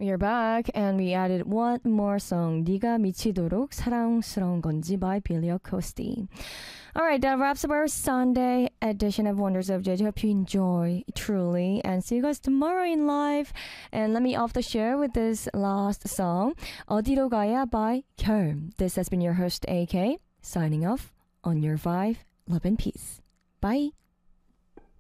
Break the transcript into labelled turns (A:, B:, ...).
A: We're back and we added one more song, 네가 미치도록 사랑스러운 건지 by Billy Acosti. Alright, that wraps up our Sunday edition of Wonders of Jeju. Hope you enjoy truly and see you guys tomorrow in live. And let me off the show with this last song, 어디로 가야 by 결. This has been your host AK, signing off on your vibe, love and peace. Bye.